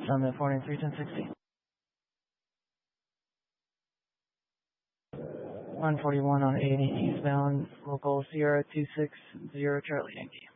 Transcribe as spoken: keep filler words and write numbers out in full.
Summit four nine three, ten sixty. one forty-one on eighty eastbound, local Sierra two six zero Charlie Yankee.